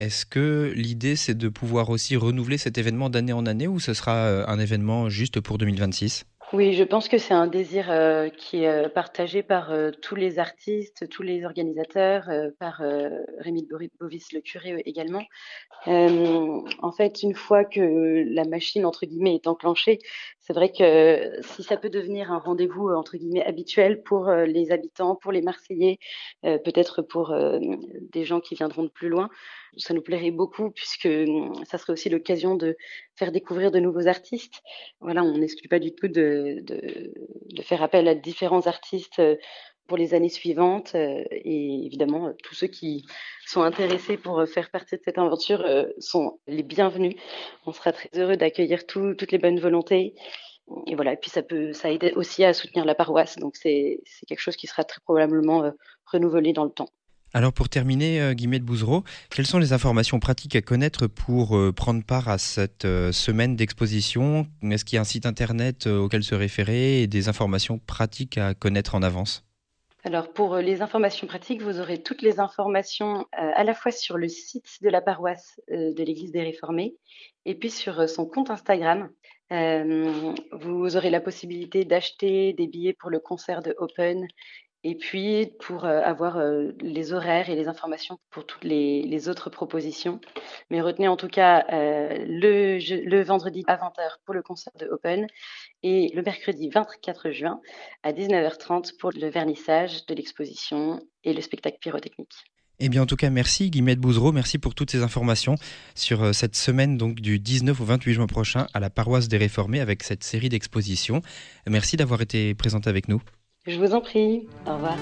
Est-ce que l'idée, c'est de pouvoir aussi renouveler cet événement d'année en année ou ce sera un événement juste pour 2026 ? Oui, je pense que c'est un désir qui est partagé par tous les artistes, tous les organisateurs, par Rémi de Bovis, le curé également. En fait, une fois que la machine, entre guillemets, est enclenchée, c'est vrai que si ça peut devenir un rendez-vous, entre guillemets, habituel pour les habitants, pour les Marseillais, peut-être pour des gens qui viendront de plus loin, ça nous plairait beaucoup puisque ça serait aussi l'occasion de faire découvrir de nouveaux artistes. Voilà, on n'exclut pas du tout de faire appel à différents artistes pour les années suivantes et évidemment, tous ceux qui sont intéressés pour faire partie de cette aventure sont les bienvenus. On sera très heureux d'accueillir toutes les bonnes volontés. Et voilà, et puis ça aide aussi à soutenir la paroisse, donc c'est quelque chose qui sera très probablement renouvelé dans le temps. Alors pour terminer, Guillemette Bouzereau, quelles sont les informations pratiques à connaître pour prendre part à cette semaine d'exposition ? Est-ce qu'il y a un site internet auquel se référer et des informations pratiques à connaître en avance ? Alors pour les informations pratiques, vous aurez toutes les informations à la fois sur le site de la paroisse de l'Église des Réformés et puis sur son compte Instagram. Vous aurez la possibilité d'acheter des billets pour le concert de Open et puis pour avoir les horaires et les informations pour toutes les autres propositions. Mais retenez en tout cas le vendredi à 20h pour le concert de Open et le mercredi 24 juin à 19h30 pour le vernissage de l'exposition et le spectacle pyrotechnique. Eh bien, en tout cas, merci Guillemette Bouzereau, merci pour toutes ces informations sur cette semaine donc du 19 au 28 juin prochain à la paroisse des Réformés avec cette série d'expositions. Merci d'avoir été présente avec nous. Je vous en prie, au revoir.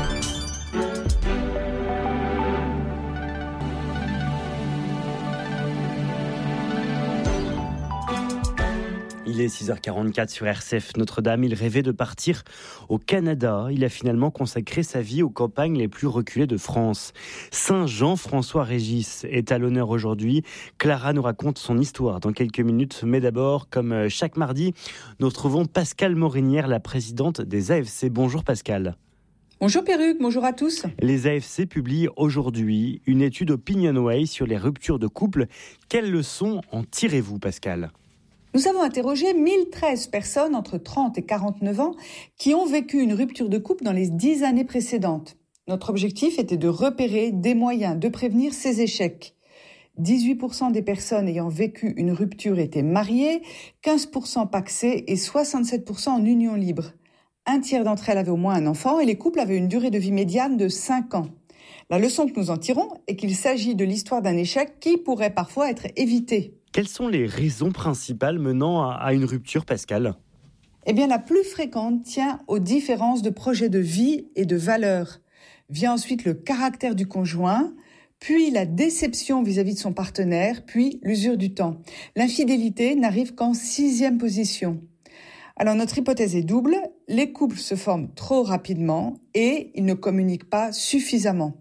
Il est 6h44 sur RCF Notre-Dame. Il rêvait de partir au Canada. Il a finalement consacré sa vie aux campagnes les plus reculées de France. Saint Jean-François-Régis est à l'honneur aujourd'hui. Clara nous raconte son histoire dans quelques minutes. Mais d'abord, comme chaque mardi, nous retrouvons Pascale Morinière, la présidente des AFC. Bonjour Pascale. Bonjour Perruque, bonjour à tous. Les AFC publient aujourd'hui une étude OpinionWay sur les ruptures de couple. Quelles leçons en tirez-vous, Pascale ? Nous avons interrogé 1013 personnes entre 30 et 49 ans qui ont vécu une rupture de couple dans les 10 années précédentes. Notre objectif était de repérer des moyens de prévenir ces échecs. 18% des personnes ayant vécu une rupture étaient mariées, 15% pacsées et 67% en union libre. Un tiers d'entre elles avaient au moins un enfant et les couples avaient une durée de vie médiane de 5 ans. La leçon que nous en tirons est qu'il s'agit de l'histoire d'un échec qui pourrait parfois être évité. Quelles sont les raisons principales menant à une rupture, Pascal ? Eh bien, la plus fréquente tient aux différences de projet de vie et de valeurs. Vient ensuite le caractère du conjoint, puis la déception vis-à-vis de son partenaire, puis l'usure du temps. L'infidélité n'arrive qu'en 6e position. Alors notre hypothèse est double, les couples se forment trop rapidement et ils ne communiquent pas suffisamment.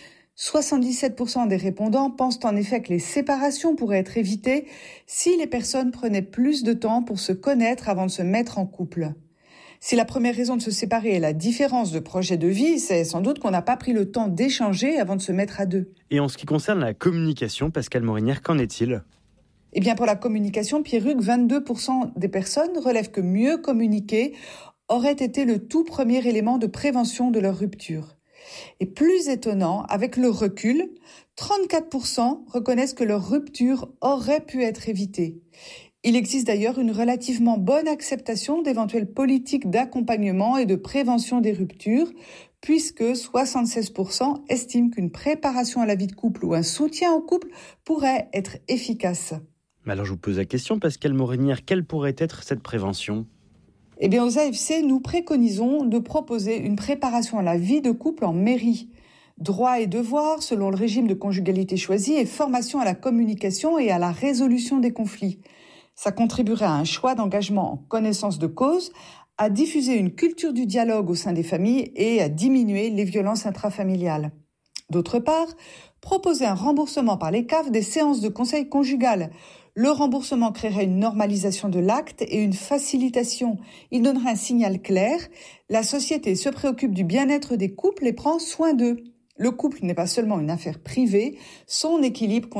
77% des répondants pensent en effet que les séparations pourraient être évitées si les personnes prenaient plus de temps pour se connaître avant de se mettre en couple. Si la première raison de se séparer est la différence de projet de vie, c'est sans doute qu'on n'a pas pris le temps d'échanger avant de se mettre à deux. Et en ce qui concerne la communication, Pascale Morinière, qu'en est-il ? Eh bien pour la communication, Pierruc, 22% des personnes relèvent que mieux communiquer aurait été le tout premier élément de prévention de leur rupture. Et plus étonnant, avec le recul, 34% reconnaissent que leur rupture aurait pu être évitée. Il existe d'ailleurs une relativement bonne acceptation d'éventuelles politiques d'accompagnement et de prévention des ruptures, puisque 76% estiment qu'une préparation à la vie de couple ou un soutien au couple pourrait être efficace. Alors je vous pose la question, Pascale Morinière, quelle pourrait être cette prévention ? Eh bien, aux AFC, nous préconisons de proposer une préparation à la vie de couple en mairie. Droits et devoirs selon le régime de conjugalité choisi et formation à la communication et à la résolution des conflits. Ça contribuerait à un choix d'engagement en connaissance de cause, à diffuser une culture du dialogue au sein des familles et à diminuer les violences intrafamiliales. D'autre part, proposer un remboursement par les CAF des séances de conseil conjugal. Le remboursement créerait une normalisation de l'acte et une facilitation. Il donnerait un signal clair. La société se préoccupe du bien-être des couples et prend soin d'eux. Le couple n'est pas seulement une affaire privée, son équilibre